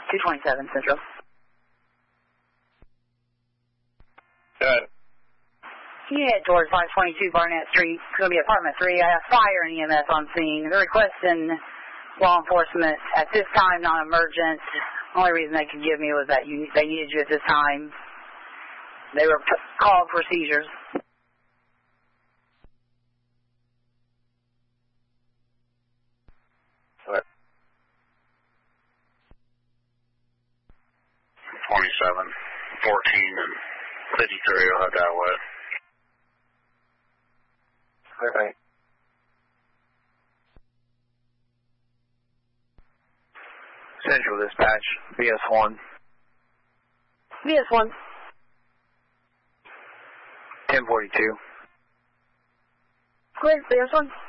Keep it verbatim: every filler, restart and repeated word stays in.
two twenty-seven Central. Good. Yeah, towards five twenty-two Barnett Street. It's going to be apartment three. I have fire and E M S on scene. They're requesting law enforcement at this time, non-emergent. The only reason they could give me was that you, they needed you at this time. They were p- called for seizures. What? twenty-seven, fourteen, and fifty-three. I'll have that way. All right. Central Dispatch, B S one. B S one. ten forty-two. Clear, B S one.